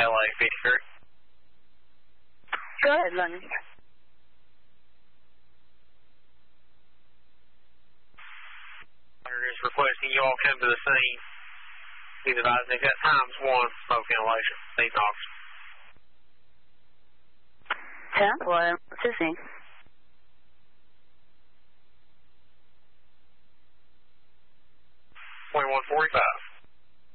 LA 53. Go ahead, London. Is requesting you all come to the scene. He's advising they've got times 1 smoke inhalation. These knocks. 10-1, what's his name?